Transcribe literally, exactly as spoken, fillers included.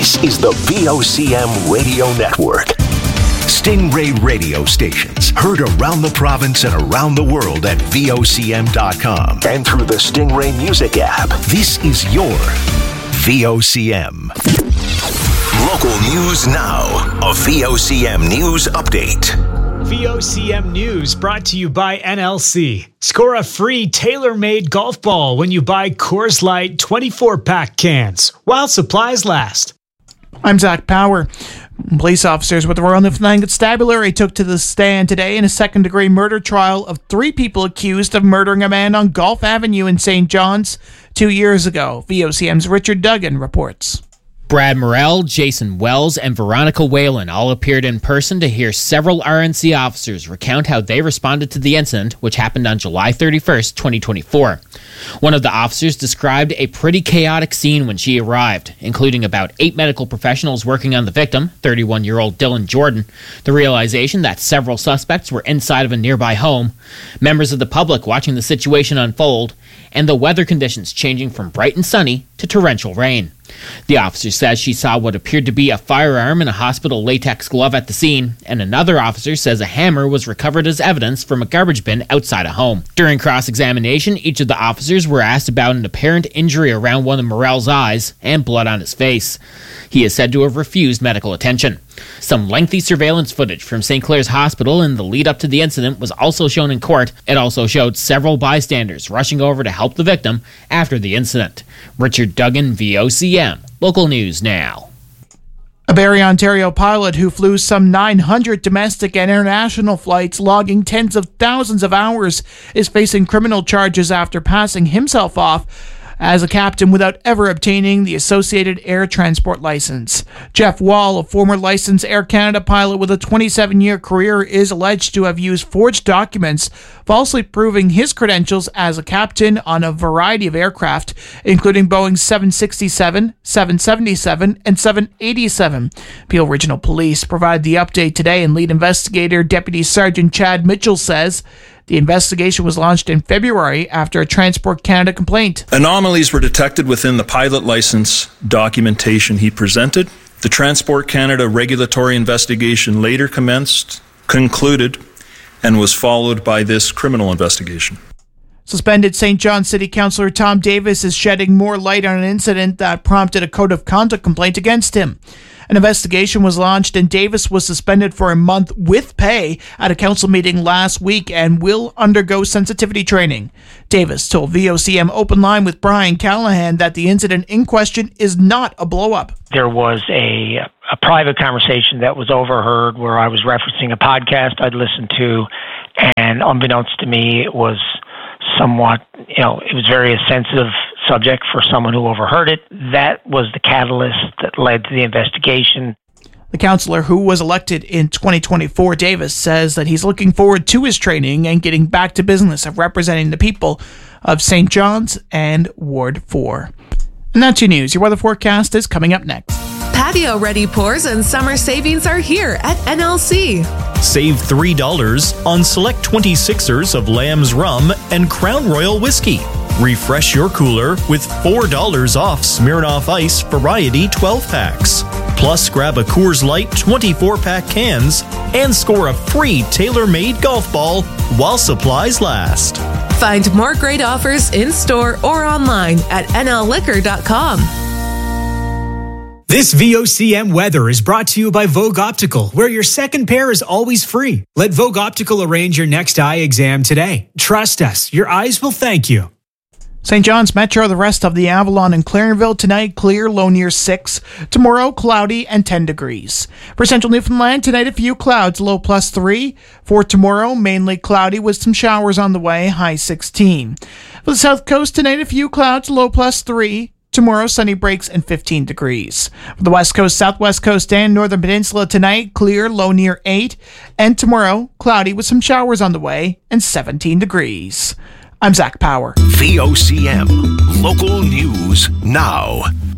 This is the V O C M Radio Network. Stingray radio stations heard around the province and around the world at V O C M dot com and through the Stingray Music app. This is your V O C M. Local news now. A V O C M News Update. V O C M News brought to you by N L C. Score a free tailor-made golf ball when you buy Coors Light twenty-four pack cans while supplies last. I'm Zach Power. Police officers with the Royal Newfoundland Constabulary took to the stand today in a second-degree murder trial of three people accused of murdering a man on Gulf Avenue in Saint John's two years ago. V O C M's Richard Duggan reports. Brad Morrell, Jason Wells, and Veronica Whalen all appeared in person to hear several R N C officers recount how they responded to the incident, which happened on July thirty-first, twenty twenty-four. One of the officers described a pretty chaotic scene when she arrived, including about eight medical professionals working on the victim, thirty-one-year-old Dylan Jordan, the realization that several suspects were inside of a nearby home, members of the public watching the situation unfold, and the weather conditions changing from bright and sunny to torrential rain. The officer says she saw what appeared to be a firearm and a hospital latex glove at the scene, and another officer says a hammer was recovered as evidence from a garbage bin outside a home. During cross-examination, each of the officers were asked about an apparent injury around one of Morrell's eyes and blood on his face. He is said to have refused medical attention. Some lengthy surveillance footage from Saint Clair's Hospital in the lead-up to the incident was also shown in court. It also showed several bystanders rushing over to help the victim after the incident. Richard Duggan, V O C M. Local news now. A Barrie, Ontario pilot who flew some nine hundred domestic and international flights, logging tens of thousands of hours, is facing criminal charges after passing himself off as a captain without ever obtaining the Associated Air Transport license. Jeff Wall, a former licensed Air Canada pilot with a twenty-seven-year career, is alleged to have used forged documents, falsely proving his credentials as a captain on a variety of aircraft, including Boeing seven sixty-seven, seven seventy-seven, and seven eighty-seven. Peel Regional Police provided the update today, and lead investigator Deputy Sergeant Chad Mitchell says the investigation was launched in February after a Transport Canada complaint. Anomalies were detected within the pilot license documentation he presented. The Transport Canada regulatory investigation later commenced, concluded, and was followed by this criminal investigation. Suspended Saint John City Councillor Tom Davis is shedding more light on an incident that prompted a code of conduct complaint against him. An investigation was launched and Davis was suspended for a month with pay at a council meeting last week and will undergo sensitivity training. Davis told V O C M Open Line with Brian Callahan that the incident in question is not a blow-up. There was a, a private conversation that was overheard where I was referencing a podcast I'd listened to, and unbeknownst to me, it was somewhat, you know, it was very sensitive subject for someone who overheard it. That was the catalyst that led to the investigation. The councillor, who was elected in twenty twenty-four, Davis, says that he's looking forward to his training and getting back to business of representing the people of Saint John's and Ward four. And that's your news. Your weather forecast is coming up next. Patio-ready pours and summer savings are here at N L C. Save three dollars on select twenty-sixers of Lamb's Rum and Crown Royal Whiskey. Refresh your cooler with four dollars off Smirnoff Ice Variety twelve packs. Plus, grab a Coors Light twenty-four pack cans and score a free tailor-made golf ball while supplies last. Find more great offers in-store or online at N L liquor dot com. This V O C M weather is brought to you by Vogue Optical, where your second pair is always free. Let Vogue Optical arrange your next eye exam today. Trust us, your eyes will thank you. Saint John's Metro, the rest of the Avalon and Clarenville tonight, clear, low near six. Tomorrow, cloudy and ten degrees. For Central Newfoundland, tonight a few clouds, low plus three. For tomorrow, mainly cloudy with some showers on the way, high sixteen. For the South Coast, tonight a few clouds, low plus three. Tomorrow, sunny breaks and fifteen degrees. For the West Coast, Southwest Coast, and Northern Peninsula tonight, clear, low near eight. And tomorrow, cloudy with some showers on the way and seventeen degrees. I'm Zach Power. V O C M. Local news now.